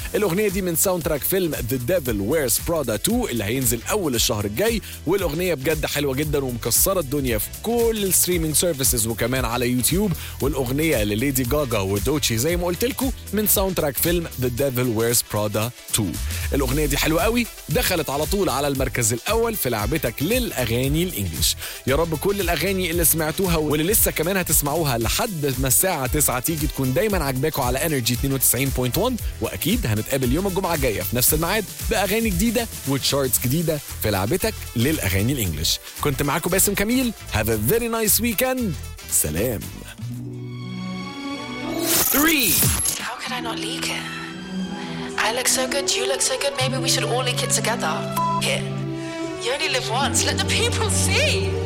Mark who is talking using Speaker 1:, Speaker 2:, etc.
Speaker 1: الأغنية دي من ساوند تراك فيلم The Devil Wears Prada 2 اللي هينزل أول الشهر الجاي، والأغنية بجد حلوة جدا ومكسرة الدنيا في كل الستريمينج سيرفيسز وكمان على يوتيوب. والأغنية لليدي جاجا ودوتشي زي ما قلت لكم من ساوند تراك فيلم The Devil Wears Prada 2. الأغنية دي حلوة قوي، دخلت على طول على المركز الأول في لعبتك للأغاني الإنجليش. يا رب كل الأغاني اللي سمعتوها واللي لسه كمان هتسمعوها لحد ما الساعة 9 تيجي تكون دايما عجباكم على انرجي 92.1. وأكيد هنتقابل يوم الجمعة الجاية في نفس الميعاد بأغاني جديدة وتشارتس جديدة في لعبتك للأغاني الإنجليش. كنت معاكم باسم كميل. Have a very nice weekend. سلام. 3.
Speaker 2: How could I not leak it? I look so good, you look so good, maybe we should all leak it together. It. You only live once, let the people see.